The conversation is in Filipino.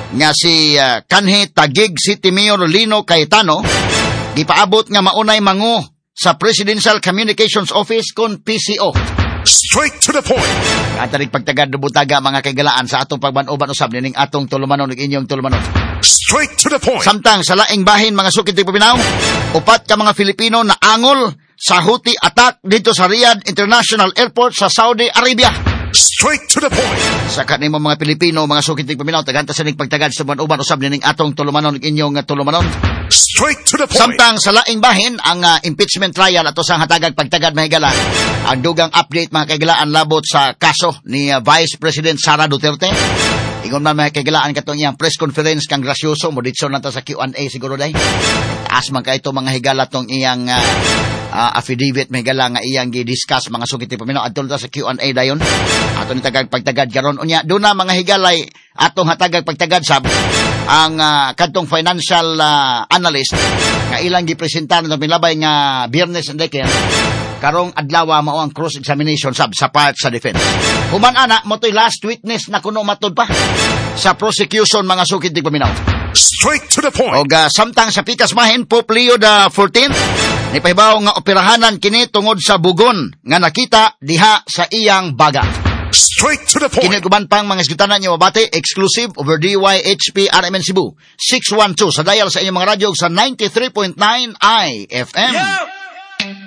nga si kanhi Taguig City Mayor Lino Cayetano gipaabot nga maunay mangu sa Presidential Communications Office kon PCO. Straight to the point. Katarig pagtagad butaga mga kagalaan sa atong pagbanuban usab nining atong tulumanon ug inyong tulumanon. Straight to the point. Samtang sa laing bahin mga sukid ug paminaw, upat ka mga Filipino na angol sa Houthi attack dito sa Riyadh International Airport sa Saudi Arabia. Straight to the point. Sa kanimo mga Pilipino, mga sukid ug paminaw, taganta sa ning pagtagad sa uban usab nining atong tulumanon ug inyong tulumanon. Straight to the point. Samtang sa laing bahin ang impeachment trial ato sa hatagag pagtagad mahigala, ang dugang update mga kagalaan labot sa kaso ni Vice President Sara Duterte. Ingon man mga kagalaan katong iyang press conference kang grasyoso mo ditso nata sa Q&A siguro day. Taas man kay ito mga higala tong iyang affidavit mahigala nga iyang gi-discuss mga sugit ni paminaw adto sa Q&A dayon. Ato ni tagag pagtagad karon unya do na mga higalay atong hatagag pagtagad sab ang kadtong financial analyst nga ilang gipresentar ng milabay nga Biyernes and Weekend karong adlaw mao ang cross examination sa part sa defense. Human ana mo toy last witness na kuno matud pa sa prosecution mga sukid ni paminaw. Straight to the point. Og samtang sa pikas mahin Pope Leo XIV ni pahibaw nga operahanan kini tungod sa bugon nga nakita diha sa iyang baga. Straight to the point. Kiniguban pang mga isgutanan niyo mabati exclusive over DYHP RMN Cebu 612 sa dial sa inyong mga radyo sa 93.9 IFM.